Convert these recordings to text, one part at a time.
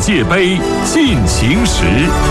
界杯进行时。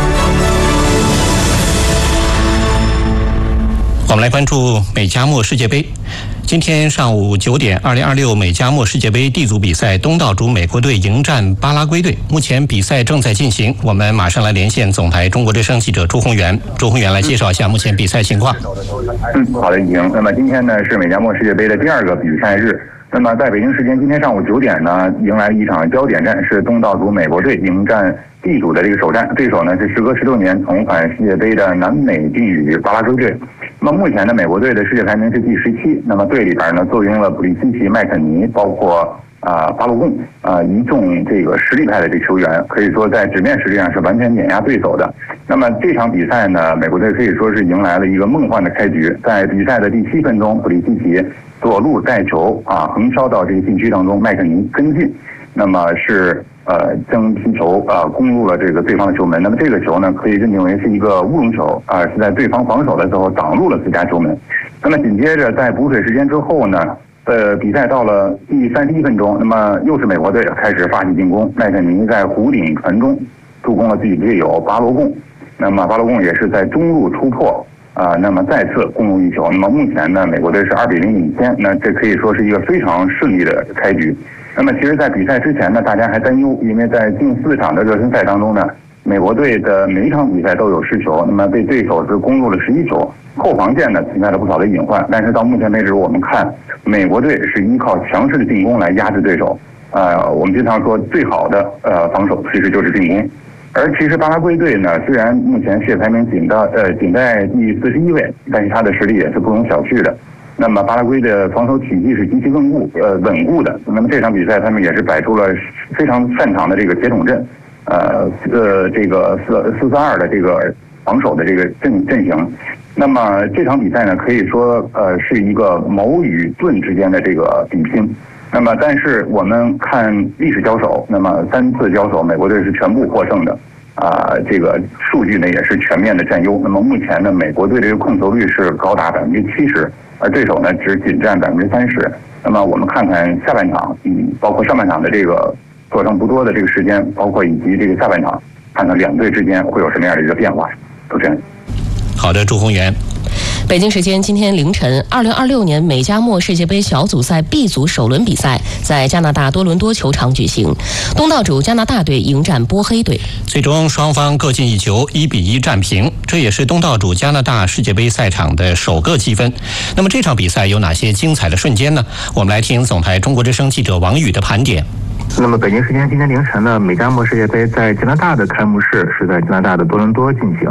我们来关注美加墨世界杯。今天上午9点，2026美加墨世界杯 D 组比赛，东道主美国队迎战巴拉圭队。目前比赛正在进行，我们马上来连线总台中国之声记者朱宏元。朱宏元来介绍一下目前比赛情况。 好的，莹。那么今天呢是美加墨世界杯的第二个比赛日。那么在北京时间今天上午9点呢，迎来一场焦点战，是东道主美国队迎战 D 组的这个首战，对手呢是时隔16年重返世界杯的南美地域巴拉圭队。那么目前呢，美国队的世界排名是第17，那么队里边呢坐拥了普利西奇、麦肯尼，包括巴洛贡一众这个实力派的这球员，可以说在纸面实力上是完全碾压对手的。那么这场比赛呢，美国队可以说是迎来了一个梦幻的开局。在比赛的第7分钟，普利西奇左路带球横烧到这个禁区当中，麦肯尼跟进，那么是将皮球攻入了这个对方的球门。那么这个球呢，可以认定为是一个乌龙球是在对方防守的时候挡入了自家球门。那么紧接着在补水时间之后呢，比赛到了第31分钟，那么又是美国队开始发起进攻，麦肯尼在弧顶传中助攻了自己队友巴罗贡，那么巴罗贡也是在中路突破那么再次攻入一球。那么目前呢，美国队是2-0领先，那这可以说是一个非常顺利的开局。那么其实在比赛之前呢，大家还担忧，因为在近4场的热身赛当中呢，美国队的每一场比赛都有失球，那么被对手是攻入了11球，后防线呢存在了不少的隐患。但是到目前为止，我们看美国队是依靠强势的进攻来压制对手。我们经常说最好的防守其实就是进攻。而其实巴拉圭队呢，虽然目前世界排名仅在第41位，但是他的实力也是不容小觑的。那么巴拉圭的防守体系是极其稳固的。那么这场比赛他们也是摆出了非常擅长的这个铁桶阵，这个4-4-2的这个防守的这个阵型。那么这场比赛呢，可以说是一个矛与盾之间的这个比拼。那么但是我们看历史交手，那么3次交手美国队是全部获胜的。这个数据呢也是全面的占优。那么目前呢，美国队这个控球率是高达70%，而对手呢只仅占30%。那么我们看看下半场，包括上半场的这个所剩不多的这个时间，包括以及这个下半场，看看两队之间会有什么样的一个变化。主持人。 好的，朱宏元。 北京时间今天凌晨，2026年美加墨世界杯小组赛 B 组首轮比赛在加拿大多伦多球场举行，东道主加拿大队迎战波黑队。 最终双方各进1球，1-1战平，这也是东道主加拿大世界杯赛场的首个积分。那么这场比赛有哪些精彩的瞬间呢？我们来听总台中国之声记者王宇的盘点。 那么北京时间今天凌晨呢，美加墨世界杯在加拿大的开幕式是在加拿大的多伦多进行。